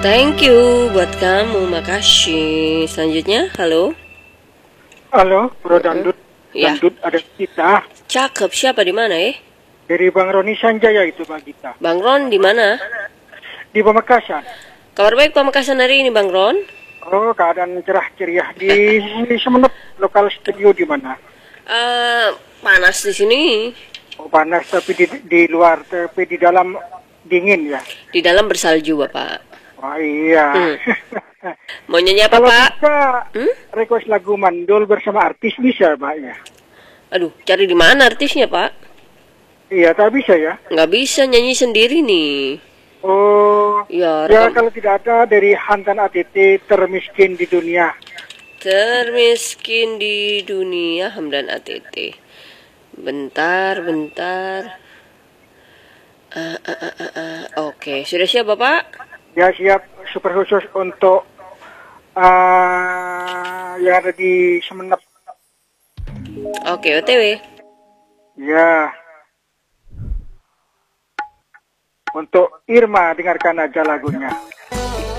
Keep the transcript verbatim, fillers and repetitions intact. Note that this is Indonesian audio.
Thank you buat kamu, makasih. Selanjutnya, halo. Halo, Bro Dandut. Ya. Dandut ada kita. Cakep, siapa di mana eh? Dari Bang Roni Sanjaya itu Pak Gita. Bang Ron di mana? Di Pamekasan. Kabar baik Pamekasan hari ini, Bang Ron? Oh, keadaan cerah ceria di Semenep lokal studio di mana? Uh, panas di sini. Oh, panas tapi di, di luar, tapi di dalam dingin ya. Di dalam bersalju, Bapak. Oh iya. Hmm. Mau nyanyi apa, Kalau Pak? bisa Hmm? request lagu Mandul bersama artis bisa, Pak ya. Aduh, cari di mana artisnya, Pak? Iya, tak bisa ya. Nggak bisa nyanyi sendiri nih. Oh, Ya, ya rekam- kalau tidak ada dari Hantan A T T termiskin di dunia. Termiskin di dunia, Hamdan A T T. Bentar, bentar. Ah, ah, ah, ah, ah. Oke, sudah siap, Bapak? Ya siap, super khusus untuk uh, yang ada di Semenep. Oke, O T W. Ya. Untuk Irma, dengarkan aja lagunya.